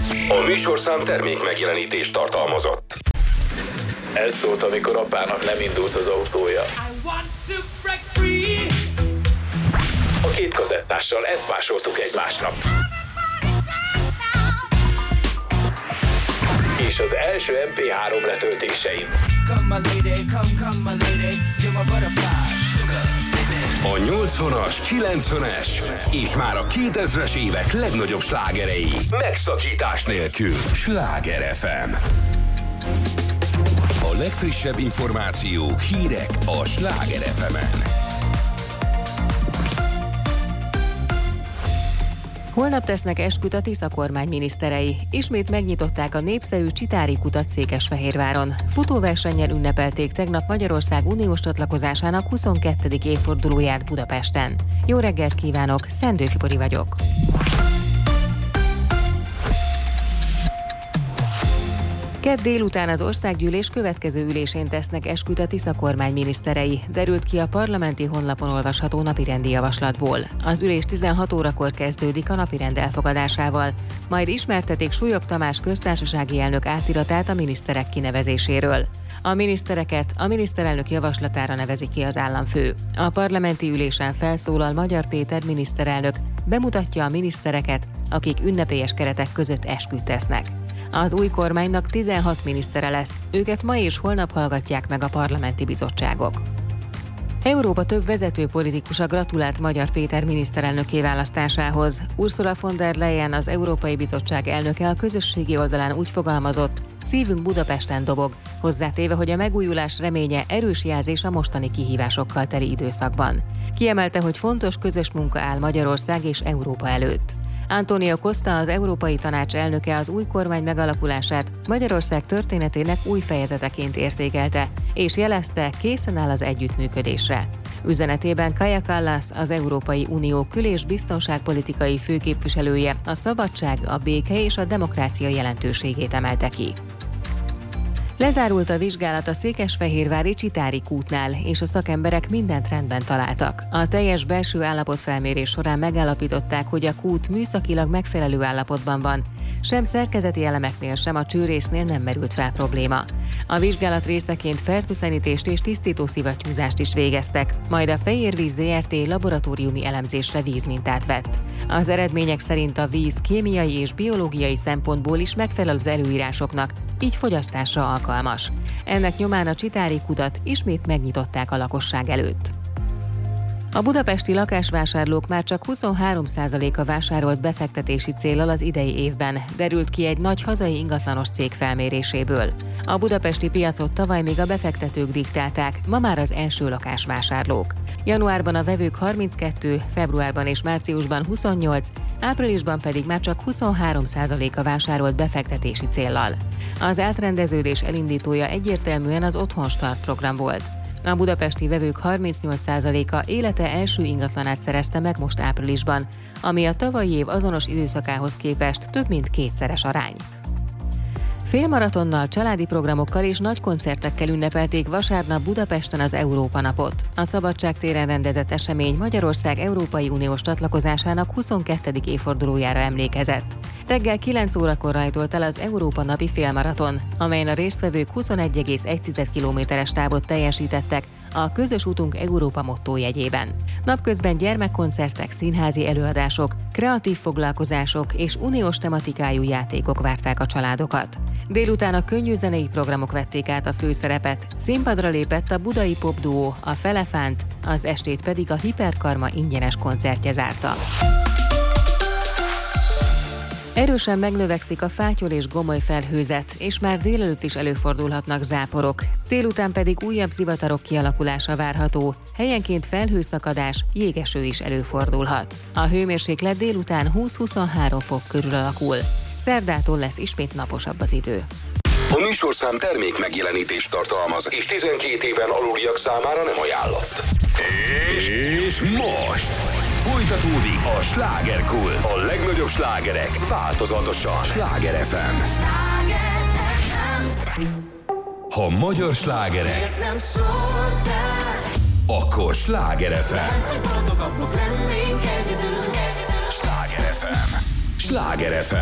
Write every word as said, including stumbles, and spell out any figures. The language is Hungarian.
A műsorszám termék megjelenítést tartalmazott. Ez szólt, amikor apának nem indult az autója. A két kazettással ezt másoltuk egymásnak. És az első em pé három letöltéseim. A nyolcvanas, kilencvenes és már a kétezres évek legnagyobb slágerei. Megszakítás nélkül. Sláger ef em. A legfrissebb információk, hírek a Sláger ef emen. Holnap tesznek esküt a Tisza kormány miniszterei. Ismét megnyitották a népszerű Csitári kutat Székesfehérváron. Futóversennyel ünnepelték tegnap Magyarország uniós csatlakozásának huszonkettedik évfordulóját Budapesten. Jó reggelt kívánok, Szendő Fibori vagyok. Kedd délután az országgyűlés következő ülésén tesznek esküt a Tisza kormány miniszterei, derült ki a parlamenti honlapon olvasható napirendi javaslatból. Az ülés tizenhat órakor kezdődik a napirend elfogadásával, majd ismertetik Súlyog Tamás köztársasági elnök átiratát a miniszterek kinevezéséről. A minisztereket a miniszterelnök javaslatára nevezi ki az államfő. A parlamenti ülésen felszólal Magyar Péter miniszterelnök, bemutatja a minisztereket, akik ünnepélyes keretek között esküt tesznek. Az új kormánynak tizenhat minisztere lesz, őket ma és holnap hallgatják meg a parlamenti bizottságok. Európa több vezető politikusa gratulált Magyar Péter miniszterelnökké választásához. Ursula von der Leyen, az Európai Bizottság elnöke a közösségi oldalán úgy fogalmazott, szívünk Budapesten dobog, hozzátéve, hogy a megújulás reménye erős jelzés a mostani kihívásokkal teli időszakban. Kiemelte, hogy fontos közös munka áll Magyarország és Európa előtt. Antonio Costa, az Európai Tanács elnöke az új kormány megalakulását Magyarország történetének új fejezeteként értékelte, és jelezte, készen áll az együttműködésre. Üzenetében Kaja Kallas, az Európai Unió kül- és biztonságpolitikai főképviselője a szabadság, a béke és a demokrácia jelentőségét emelte ki. Lezárult a vizsgálat a székesfehérvári Csitári kútnál, és a szakemberek mindent rendben találtak. A teljes belső állapotfelmérés során megállapították, hogy a kút műszakilag megfelelő állapotban van, sem szerkezeti elemeknél, sem a csőrésznél nem merült fel probléma. A vizsgálat részeként fertőtlenítést és tisztító szivattyúzást is végeztek, majd a Fejérvíz zé er té laboratóriumi elemzésre vízmintát vett. Az eredmények szerint a víz kémiai és biológiai szempontból is megfelel az előírásoknak, így fogyasztásra alkalmas. Ennek nyomán a Csitári kutat ismét megnyitották a lakosság előtt. A budapesti lakásvásárlók már csak huszonhárom százaléka vásárolt befektetési céllal az idei évben, derült ki egy nagy hazai ingatlanos cég felméréséből. A budapesti piacot tavaly még a befektetők diktálták, ma már az első lakásvásárlók. Januárban a vevők harminckettő, februárban és márciusban huszonnyolc, áprilisban pedig már csak huszonhárom százaléka vásárolt befektetési céllal. Az átrendeződés elindítója egyértelműen az Otthonstart program volt. A budapesti vevők harmincnyolc százaléka élete első ingatlanát szerezte meg most áprilisban, ami a tavalyi év azonos időszakához képest több mint kétszeres arány. Félmaratonnal, családi programokkal és nagy koncertekkel ünnepelték vasárnap Budapesten az Európa napot. A Szabadság téren rendezett esemény Magyarország Európai Uniós csatlakozásának huszonkettedik évfordulójára emlékezett. Reggel kilenc órakor rajtolt el az Európa napi félmaraton, amelyen a résztvevők huszonegy egész egy kilométeres távot teljesítettek a Közös utunk Európa motto jegyében. Napközben gyermekkoncertek, színházi előadások, kreatív foglalkozások és uniós tematikájú játékok várták a családokat. Délután a könnyű zenei programok vették át a főszerepet, színpadra lépett a budai popduó, a Felefánt, az estét pedig a Hiperkarma ingyenes koncertje zárta. Erősen megnövekszik a fátyol és gomoly felhőzet, és már délelőtt is előfordulhatnak záporok. Délután pedig újabb zivatarok kialakulása várható, helyenként felhőszakadás, jégeső is előfordulhat. A hőmérséklet délután húsz-huszonhárom fok körül alakul. Szerdától lesz ismét naposabb az idő. A műsorszám termék megjelenítést tartalmaz, és tizenkét éven aluliak számára nem ajánlott. És most folytatódik a Slágerkult. A legnagyobb slágerek változatosan. Sláger ef em. Ha magyar slágerek, akkor Sláger ef em. Sláger ef em. Sláger ef em.